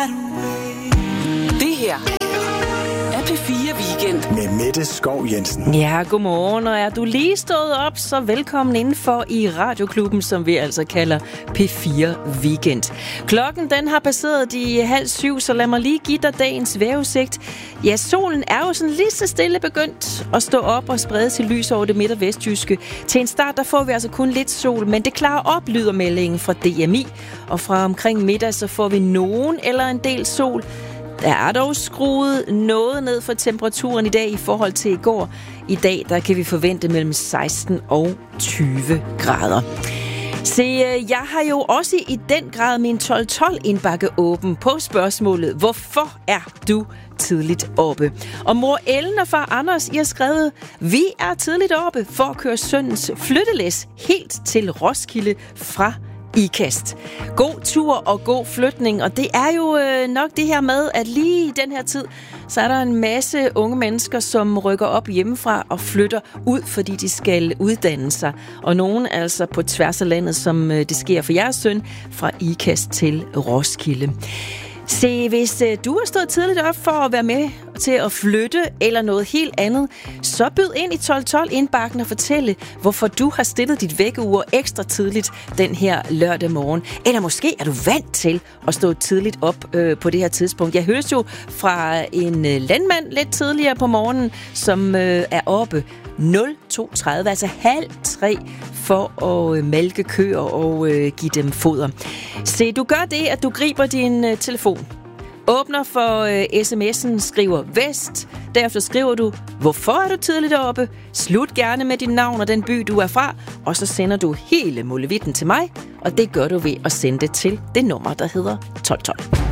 Det her er P4 Weekend med Mette Skov Jensen. Ja, godmorgen, og er du lige stået op, så velkommen indenfor i radioklubben, som vi altså kalder P4 Weekend. Klokken den har passeret de 6:30, så lad mig lige give dig dagens vejrudsigt. Ja, solen er jo sådan lige så stille begyndt at stå op og sprede til lys over det midt- og vestjyske. Til en start, der får vi altså kun lidt sol, men det klarer op, lyder meldingen fra DMI. Og fra omkring middag, så får vi nogen eller en del sol. Der er dog skruet noget ned for temperaturen i dag i forhold til i går. I dag der kan vi forvente mellem 16 og 20 grader. Se, jeg har jo også i den grad min 12-12 indbakke åben på spørgsmålet, hvorfor er du tidligt oppe? Og mor Ellen og far Anders, I har skrevet, vi er tidligt oppe for at køre sønnens flyttelæs helt til Roskilde fra Ikast. God tur og god flytning, og det er jo nok det her med, at lige i den her tid, så er der en masse unge mennesker, som rykker op hjemmefra og flytter ud, fordi de skal uddanne sig. Og nogen altså på tværs af landet, som det sker for jeres søn, fra Ikast til Roskilde. Se, hvis du har stået tidligt op for at være med til at flytte eller noget helt andet, så byd ind i 12-12 indbakken og fortælle, hvorfor du har stillet dit vækkeur ekstra tidligt den her lørdag morgen. Eller måske er du vant til at stå tidligt op på det her tidspunkt. Jeg hørte jo fra en landmand lidt tidligere på morgenen, som er oppe 02:30, altså 2:30 for at mælke køer og give dem foder. Se, du gør det, at du griber din telefon, åbner for sms'en, skriver vest, derefter skriver du, hvorfor er du tidligt oppe, slut gerne med dit navn og den by, du er fra, og så sender du hele molevitten til mig, og det gør du ved at sende det til det nummer, der hedder 1212.